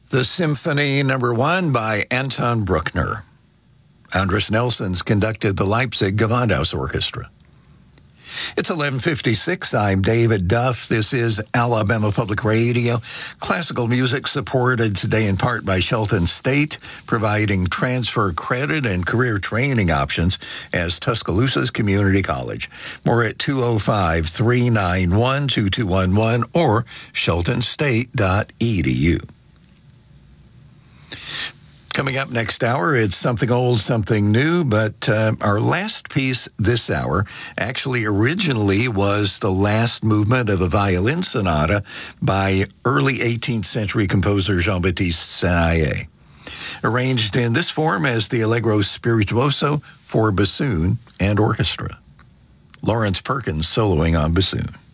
The Symphony Number 1 by Anton Bruckner. Andres Nelsons conducted the Leipzig Gewandhaus Orchestra. It's 11:56. I'm David Duff. This is Alabama Public Radio. Classical music supported today in part by Shelton State, providing transfer credit and career training options as Tuscaloosa's community college. More at 205-391-2211 or sheltonstate.edu. Coming up next hour, it's something old, something new, but our last piece this hour actually originally was the last movement of a violin sonata by early 18th century composer Jean-Baptiste Saint-Aigé, arranged in this form as the Allegro Spirituoso for bassoon and orchestra. Lawrence Perkins soloing on bassoon.